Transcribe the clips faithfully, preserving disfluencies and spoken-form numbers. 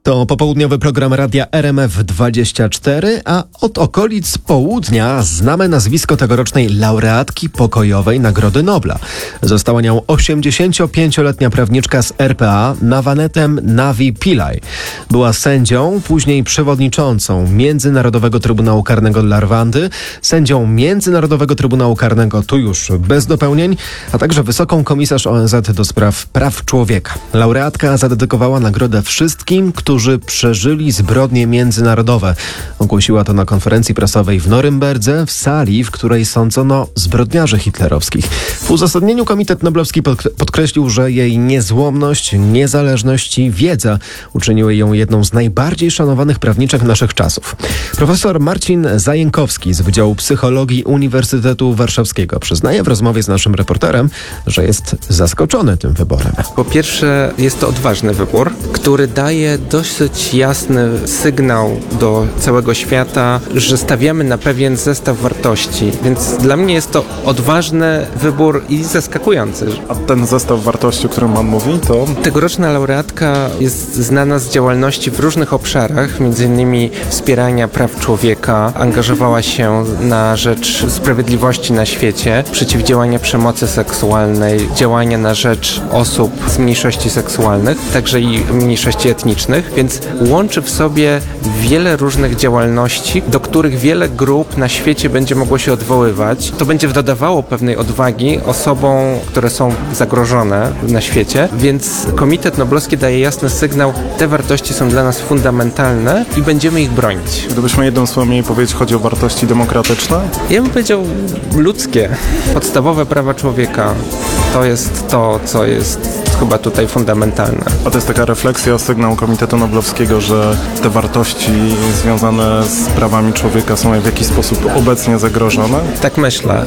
To popołudniowy program Radia R M F dwadzieścia cztery, a od okolic południa znamy nazwisko tegorocznej laureatki pokojowej Nagrody Nobla. Została nią osiemdziesięciopięcioletnia prawniczka z R P A Nawanetem Navi Pillay. Była sędzią, później przewodniczącą Międzynarodowego Trybunału Karnego dla Rwandy, sędzią Międzynarodowego Trybunału Karnego, tu już bez dopełnień, a także wysoką komisarz O N Z do spraw praw człowieka. Laureatka zadedykowała nagrodę wszystkim, którzy przeżyli zbrodnie międzynarodowe. Ogłosiła to na konferencji prasowej w Norymberdze, w sali, w której sądzono zbrodniarzy hitlerowskich. W uzasadnieniu Komitet Noblowski podkreślił, że jej niezłomność, niezależność i wiedza uczyniły ją jedną z najbardziej szanowanych prawniczek naszych czasów. Profesor Marcin Zajękowski z Wydziału Psychologii Uniwersytetu Warszawskiego przyznaje w rozmowie z naszym reporterem, że jest zaskoczony tym wyborem. Po pierwsze, jest to odważny wybór, który daje dosyć jasny sygnał do całego świata, że stawiamy na pewien zestaw wartości. Więc dla mnie jest to odważny wybór i zaskakujący. A ten zestaw wartości, o którym pan mówi, to? Tegoroczna laureatka jest znana z działalności w różnych obszarach, między innymi wspierania praw człowieka, angażowała się na rzecz sprawiedliwości na świecie, przeciwdziałania przemocy seksualnej, działania na rzecz osób z mniejszości seksualnych, także i mniejszości etnicznych, więc łączy w sobie wiele różnych działalności, do których wiele grup na świecie będzie mogło się odwoływać. To będzie dodawało pewnej odwagi osobom, które są zagrożone na świecie, więc Komitet Noblowski daje jasny sygnał, te wartości są dla nas fundamentalne i będziemy ich bronić. Gdybyśmy jednym słowem mieli powiedzieć, chodzi o wartości demokratyczne? Ja bym powiedział ludzkie, podstawowe prawa człowieka. To jest to, co jest chyba tutaj fundamentalne. A to jest taka refleksja, sygnał Komitetu Noblowskiego, że te wartości związane z prawami człowieka są w jakiś sposób obecnie zagrożone? Tak myślę,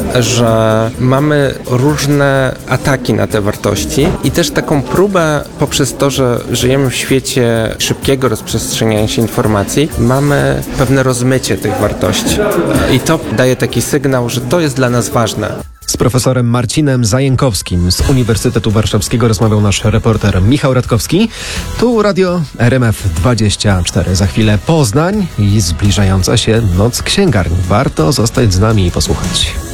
że mamy różne ataki na te wartości i też taką próbę poprzez to, że żyjemy w świecie szybkiego rozprzestrzeniania się informacji, mamy pewne rozmycie tych wartości. I to daje taki sygnał, że to jest dla nas ważne. Z profesorem Marcinem Zajękowskim z Uniwersytetu Warszawskiego rozmawiał nasz reporter Michał Radkowski. Tu Radio R M F dwadzieścia cztery. Za chwilę Poznań i zbliżająca się Noc Księgarni. Warto zostać z nami i posłuchać.